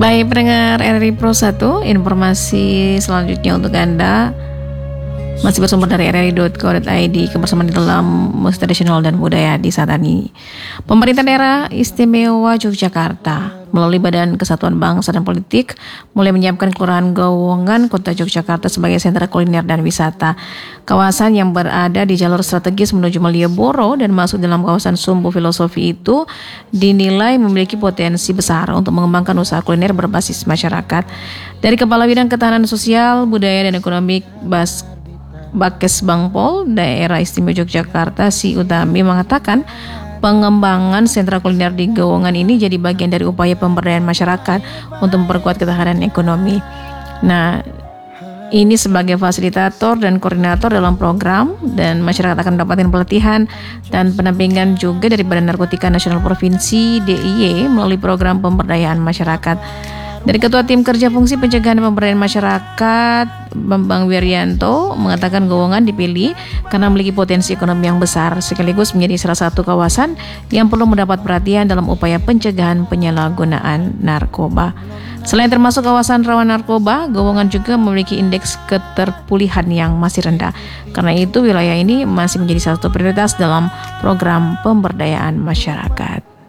Baik pendengar RRI Pro 1, informasi selanjutnya untuk Anda masih bersumber dari rri.co.id, kebersamaan di dalam musik tradisional dan budaya di saat ini. Pemerintah Daerah Istimewa Yogyakarta melalui Badan Kesatuan Bangsa dan Politik mulai menyiapkan Kelurahan Gowongan, Kota Yogyakarta sebagai sentra kuliner dan wisata. Kawasan yang berada di jalur strategis menuju Malioboro dan masuk dalam kawasan Sumbu Filosofi itu dinilai memiliki potensi besar untuk mengembangkan usaha kuliner berbasis masyarakat. Dari Kepala Bidang Ketahanan Sosial, Budaya dan Ekonomi Bakes Bangpol Daerah Istimewa Yogyakarta, Si Utami mengatakan pengembangan sentra kuliner di Gowongan ini jadi bagian dari upaya pemberdayaan masyarakat untuk memperkuat ketahanan ekonomi. Nah, ini sebagai fasilitator dan koordinator dalam program, dan masyarakat akan mendapatkan pelatihan dan pendampingan juga dari Badan Narkotika Nasional Provinsi DIY melalui program pemberdayaan masyarakat. Dari Ketua Tim Kerja Fungsi Pencegahan dan Pemberdayaan Masyarakat, Bambang Wirianto, mengatakan Gowongan dipilih karena memiliki potensi ekonomi yang besar, sekaligus menjadi salah satu kawasan yang perlu mendapat perhatian dalam upaya pencegahan penyalahgunaan narkoba. Selain termasuk kawasan rawan narkoba, Gowongan juga memiliki indeks keterpulihan yang masih rendah. Karena itu, wilayah ini masih menjadi salah satu prioritas dalam program pemberdayaan masyarakat.